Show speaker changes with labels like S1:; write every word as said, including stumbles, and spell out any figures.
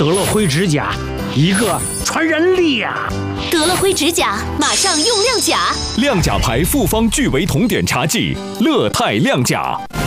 S1: 得了灰指甲，一个传人力呀！
S2: 得了灰指甲，马上用亮甲。
S3: 亮甲牌复方聚维酮碘茶剂，乐泰亮甲。